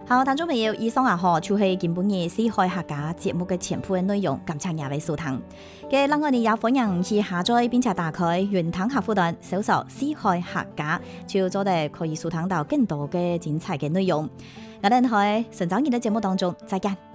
好，聽眾朋友，以上就是今本日四海客家節目嘅全部嘅內容，感謝各位收聽。嘅另外，你也歡迎去下載並且打開雲端客戶端，搜索四海客家，就做得可以收聽到更多嘅精彩嘅內容。我哋喺尋找你嘅節目當中再見。